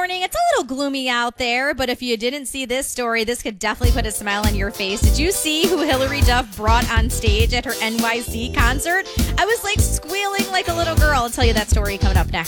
morning. It's a little gloomy out there, but if you didn't see this story, this could definitely put a smile on your face. Did you see who Hillary Duff brought on stage at her NYC concert? I was like squealing like a little girl. I'll tell you that story coming up next.